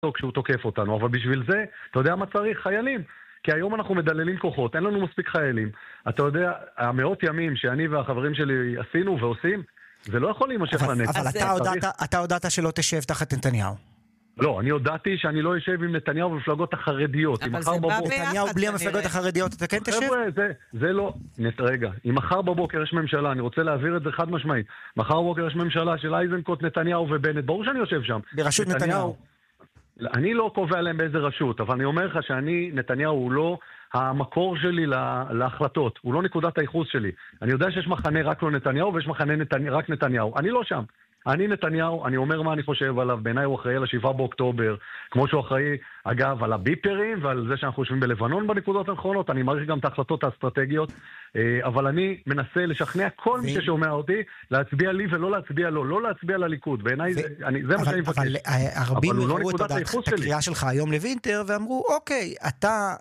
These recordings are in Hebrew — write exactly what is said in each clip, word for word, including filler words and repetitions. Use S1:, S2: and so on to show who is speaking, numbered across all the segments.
S1: כשהוא תוקף אותנו, אבל בשביל זה, אתה יודע מה צריך? חיילים. כי היום אנחנו מדללים כוחות, אין לנו מספיק חיילים. אתה יודע, המאות ימים שאני והחברים שלי עשינו ועושים, זה לא יכול להימשך לנצח.
S2: אבל אתה הודעת שלא תשב תחת נתניהו.
S1: לא, אני הודעתי שאני לא יושב עם נתניהו במפלגות החרדיות.
S3: אבל זה בא ביחד.
S2: נתניהו בלי המפלגות החרדיות, אתה כן תשב?
S1: חבר'ה, זה, זה לא... רגע, אם מחר בבוקר יש ממשלה, אני רוצה להעביר את זה חד משמעית, מחר בבוקר יש ממשלה של אייזנקוט, נתניהו ובנט, ברור שאני יושב שם.
S2: ברשות נתניהו.
S1: אני לא קובע להם באיזה רשות, אבל אני אומר לך שאני, נתניהו הוא לא המקור שלי להחלטות, הוא לא נקודת הייחוס שלי. אני יודע שיש מחנה רק לא נתניהו ויש מחנה נתני, רק נתניהו. אני לא שם. אני נתניהו, אני אומר מה אני חושב עליו, בעיניי הוא אחראי על השבעה באוקטובר, כמו שהוא אחראי, אגב, על הביפרים ועל זה שאנחנו יושבים בלבנון בנקודות האחרונות, אני מעריך גם את ההחלטות האסטרטגיות, אבל אני מנסה לשכנע כל מי ששומע אותי, להצביע לי ולא להצביע לו, לא להצביע לליכוד, בעיניי זה מה שאני מבקש.
S2: אבל הרבים ראו את הקריאה שלך היום לוינטר ואמרו, אוקיי, אתה...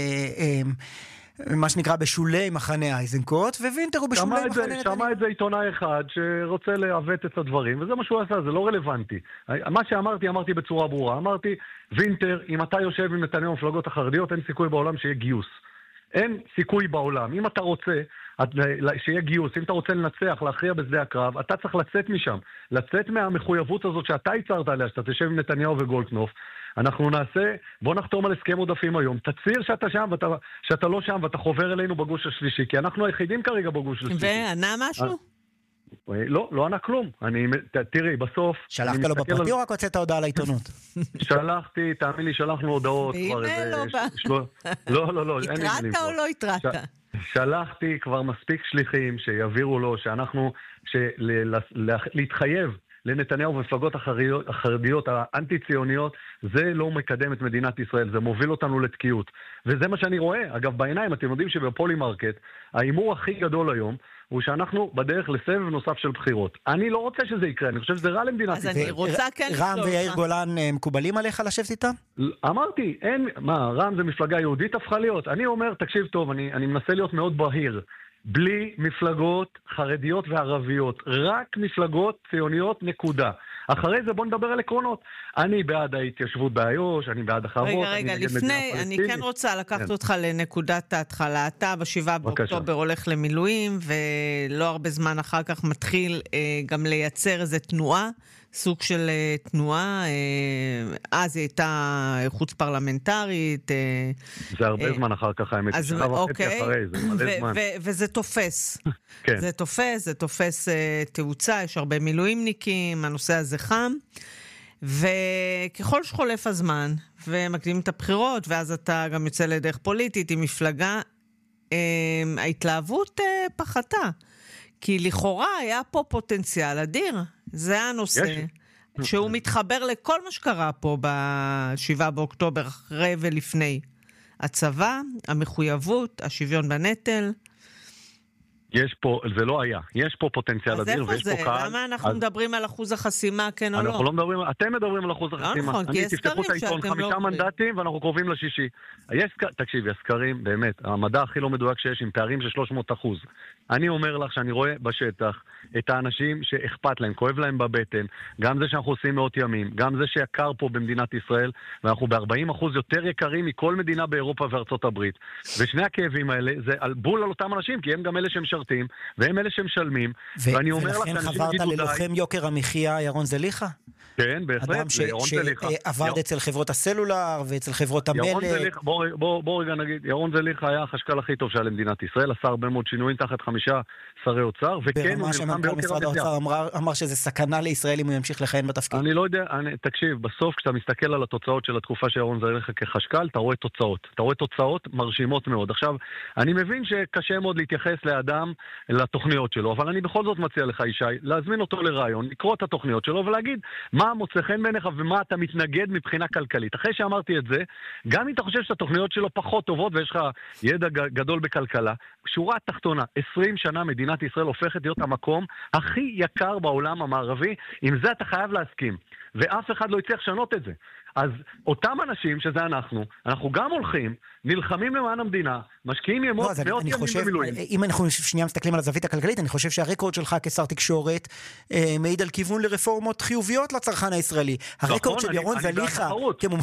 S2: מה שנקרא בשולי מחנה אייזנקוט, ווינטר הוא בשולי מחנה נתניהו.
S1: שמע את זה עיתונאי אחד שרוצה לעוות את הדברים, וזה מה שהוא עשה, זה לא רלוונטי. מה שאמרתי, אמרתי בצורה ברורה. אמרתי, וינטר, אם אתה יושב עם נתניהו ומפלגות החרדיות, אין סיכוי בעולם שיהיה גיוס. אין סיכוי בעולם. אם אתה רוצה שיהיה גיוס, אם אתה רוצה לנצח, להכריע בשדה הקרב, אתה צריך לצאת משם. לצאת מהמחויבות הזאת שאתה ייצרת עליה, שאתה תשב עם נתניהו וגולדקנופ. אנחנו נעשה, בוא נחתום על הסכם עודפים היום. תציר שאתה שם, ואתה, שאתה לא שם, ואתה חובר אלינו בגוש השלישי, כי אנחנו היחידים כרגע בגוש השלישי.
S3: וענה משהו?
S1: לא, לא ענה כלום. אני, תראי, בסוף...
S2: שלחת לו בפרטי או רק הוצאת הודעה לעיתונות?
S1: שלחתי, תאמין לי, שלחנו הודעות.
S3: והנה לא בא.
S1: לא, לא, לא.
S3: התרעת או לא התרעת?
S1: שלחתי כבר מספיק שליחים שיעבירו לו, שאנחנו, להתחייב לנתניהו ומפלגות החרדיות האנטי-ציוניות, זה לא מקדם את מדינת ישראל, זה מוביל אותנו לתקיעות. וזה מה שאני רואה. אגב, בעיניים, אתם יודעים שבפולי-מרקט, האימור הכי גדול היום, הוא שאנחנו בדרך לסבב נוסף של בחירות. אני לא רוצה שזה יקרה, אני חושב שזה רע למדינת ישראל.
S3: אז אני רוצה כן...
S2: רם ויאיר גולן מקובלים עליך לשבת איתם?
S1: אמרתי, אין, מה, רם זה מפלגה יהודית הפכה להיות? אני אומר, תקשיב טוב, אני, אני מנסה להיות מאוד בהיר. בלי מפלגות חרדיות וערביות, רק מפלגות ציוניות נקודה. אחרי זה בוא נדבר על עקרונות. אני בעד ההתיישבות באיו"ש, אני בעד החרמות.
S3: רגע, רגע, לפני, אני כן רוצה לקחת אותך לנקודת ההתחלה. אתה בשבעה באוקטובר הולך למילואים, ולא הרבה זמן אחר כך מתחיל גם לייצר איזו תנועה, סוג של תנועה, אז היא הייתה חוץ פרלמנטרית.
S1: זה הרבה זמן אחר כך, האמת.
S3: אז אוקיי, וזה תופס. זה תופס, זה תופס תאוצה, יש הרבה מילואימניקים, הנושא הזה חם, וככל שחולף הזמן, ומקדימים את הבחירות, ואז אתה גם יוצא לדרך פוליטית עם מפלגה, ההתלהבות פחתה. כי לכאורה היה פה פוטנציאל אדיר. זה הנושא יש. שהוא מתחבר לכל מה שקרה פה בשבעה באוקטובר, אחרי ולפני. הצבא, המחויבות, השוויון בנטל.
S1: יש פה, זה לא היה. יש פה פוטנציאל אדיר.
S3: אז איפה זה? למה אנחנו אז... מדברים על אחוז החסימה, כן או לא?
S1: אנחנו לא מדברים, אתם מדברים על אחוז החסימה.
S3: לא נכון, כי יש סקרים שאתם לא...
S1: חמישה מנדטים ואנחנו קרובים לשישי. יש, תקשיב, יש סקרים, באמת, המדע הכי לא מדויק שיש עם פערים של שלוש מאות אחוז. אני אומר לך שאני רואה בשטח את האנשים שאכפת להם, כואב להם בבטן, גם זה שאנחנו עושים מאות ימים, גם זה שיקר פה במדינת ישראל, ואנחנו ב-ארבעים אחוז יותר יקרים מכל מדינה באירופה וארצות הברית. ושני הכאבים האלה, זה בול על אותם אנשים, כי הם גם אלה שמשרתים, והם אלה שמשלמים,
S2: ו- ואני אומר לך, ולכן חברת ללוחם יוקר המחיה ירון זליכה?
S1: כן, בהחלט.
S2: אדם שעבד אצל חברות הסלולר ואצל חברות המלך.
S1: בוא רגע נגיד, ירון זליכה היה החשכ"ל הכי טוב שהיה למדינת ישראל, עשה הרבה מאוד שינויים תחת חמישה שרי אוצר, וכן הוא נלחם ביוקר המחיה.
S2: משרד האוצר אמר שזה סכנה לישראל אם הוא ימשיך לכהן בתפקיד.
S1: אני לא יודע, תקשיב, בסוף כשאתה מסתכל על התוצאות של התקופה של ירון זליכה כחשכ"ל, אתה רואה תוצאות. אתה רואה תוצאות מרשימות מאוד. עכשיו, אני מבין שקשה מאוד להתייחס לאדם לתוכניות שלו, אבל אני בכל זאת מציע לך, ישי, להזמין אותו לרעיון, לקרוא את התוכניות שלו ולהגיד מה מוצא חן בעיניך ומה אתה מתנגד מבחינה כלכלית. אחרי שאמרתי את זה, גם אם אתה חושב שהתוכניות שלו פחות טובות ויש לך ידע גדול בכלכלה, שורה תחתונה, עשרים שנה מדינת ישראל הופכת להיות המקום הכי יקר בעולם המערבי, עם זה אתה חייב להסכים. ואף אחד לא יצטרך לשנות את זה. אז אותם אנשים, שזה אנחנו, אנחנו גם הולכים, נלחמים למען המדינה, משקיעים ימות,
S2: לא,
S1: מאות
S2: אני
S1: ימים
S2: חושב,
S1: במילואים.
S2: אם אנחנו שנייה מסתכלים על הזווית הכלכלית, אני חושב שהרקורד שלך כשר תקשורת אה, מעיד על כיוון לרפורמות חיוביות לצרכן הישראלי. הרקורד של ירון זליכה כמומחה